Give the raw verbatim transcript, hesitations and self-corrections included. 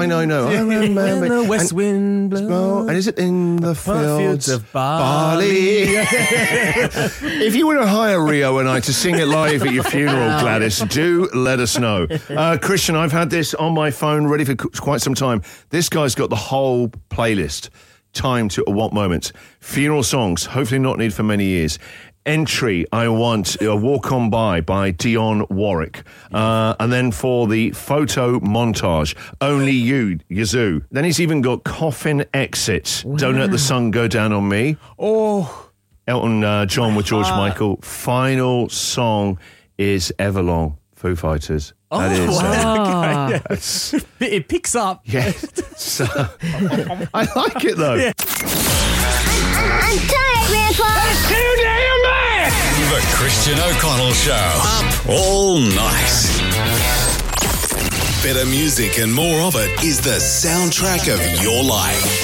I know, I know. I remember. When the west and, wind blows. and is it in the fields, fields of barley? If you want to hire Rio and I to sing it live at your funeral, Gladys, do let us know. Uh, Christian, I've had this on my phone ready for quite some time. This guy's got the whole playlist. Time to what moments? Funeral songs, hopefully not needed for many years. Entry, I want a Walk On By by Dionne Warwick. Uh, and then for the photo montage, Only You, Yazoo. Then he's even got Coffin Exit, wow. Don't Let the Sun Go Down On Me. Oh. Elton uh, John with George uh. Michael. Final song is Everlong, Foo Fighters. Oh, that is, wow. uh, that's, it picks up. Yeah. So, I like it, though. Yeah. I'm tired, Grandpa. That's too damn bad. The Christian O'Connell Show. Up all night. Better music and more of it is the soundtrack of your life.